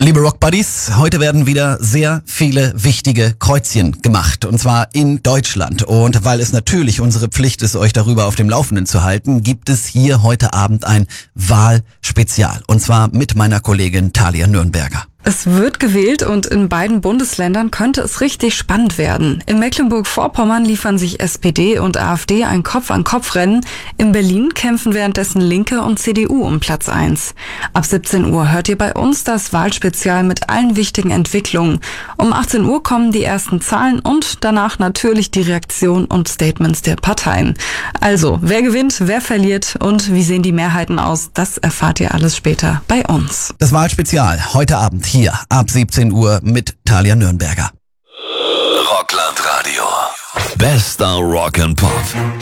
Liebe Rock Buddies, heute werden wieder sehr viele wichtige Kreuzchen gemacht. Und zwar in Deutschland. Und weil es natürlich unsere Pflicht ist, euch darüber auf dem Laufenden zu halten, gibt es hier heute Abend ein Wahlspezial. Und zwar mit meiner Kollegin Thalia Nürnberger. Es wird gewählt und in beiden Bundesländern könnte es richtig spannend werden. In Mecklenburg-Vorpommern liefern sich SPD und AfD ein Kopf-an-Kopf-Rennen. In Berlin kämpfen währenddessen Linke und CDU um Platz 1. Ab 17 Uhr hört ihr bei uns das Wahlspezial mit allen wichtigen Entwicklungen. Um 18 Uhr kommen die ersten Zahlen und danach natürlich die Reaktion und Statements der Parteien. Also, wer gewinnt, wer verliert und wie sehen die Mehrheiten aus, das erfahrt ihr alles später bei uns. Das Wahlspezial heute Abend hier ab 17 Uhr mit Thalia Nürnberger. Rockland Radio. Bester Rock and Pop.